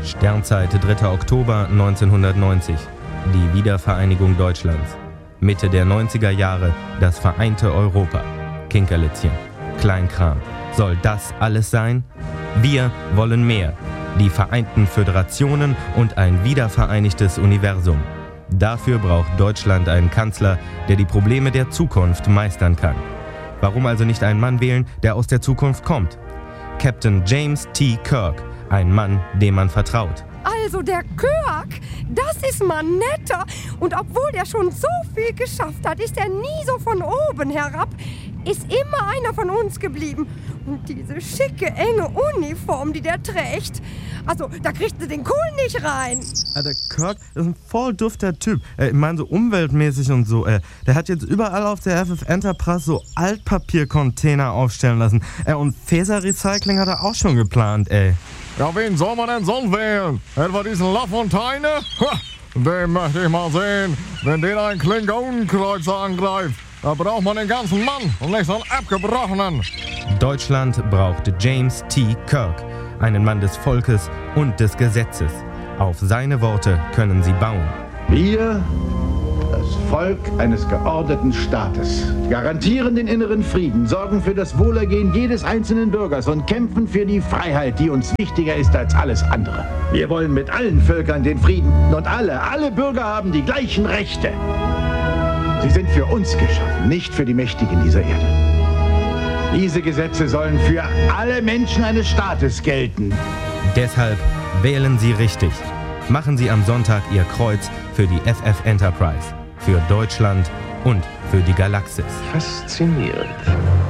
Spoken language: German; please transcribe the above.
Sternzeit 3. Oktober 1990. Die Wiedervereinigung Deutschlands. Mitte der 90er Jahre das vereinte Europa. Kinkerlitzchen, Kleinkram. Soll das alles sein? Wir wollen mehr. Die Vereinten Föderationen und ein wiedervereinigtes Universum. Dafür braucht Deutschland einen Kanzler, der die Probleme der Zukunft meistern kann. Warum also nicht einen Mann wählen, der aus der Zukunft kommt? Captain James T. Kirk, ein Mann, dem man vertraut. Also der Kirk, das ist mal netter. Und obwohl der schon so viel geschafft hat, ist er nie so von oben herab. Ist immer einer von uns geblieben. Und diese schicke, enge Uniform, die der trägt. Also, da kriegt sie den Kohl nicht rein. Der Kirk ist ein voll dufter Typ. Ich meine, so umweltmäßig und so. Der hat jetzt überall auf der FF Enterprise so Altpapiercontainer aufstellen lassen. Und Faserrecycling hat er auch schon geplant, ey. Ja, wen soll man denn sonst wählen? Etwa diesen Lafontaine? Den möchte ich mal sehen, wenn den ein Klingonenkreuzer angreift. Da braucht man den ganzen Mann und nicht so einen abgebrochenen. Deutschland braucht James T. Kirk, einen Mann des Volkes und des Gesetzes. Auf seine Worte können sie bauen. Wir, das Volk eines geordneten Staates, garantieren den inneren Frieden, sorgen für das Wohlergehen jedes einzelnen Bürgers und kämpfen für die Freiheit, die uns wichtiger ist als alles andere. Wir wollen mit allen Völkern den Frieden und alle Bürger haben die gleichen Rechte. Sie sind für uns geschaffen, nicht für die Mächtigen dieser Erde. Diese Gesetze sollen für alle Menschen eines Staates gelten. Deshalb wählen Sie richtig. Machen Sie am Sonntag Ihr Kreuz für die FF Enterprise, für Deutschland und für die Galaxis. Faszinierend.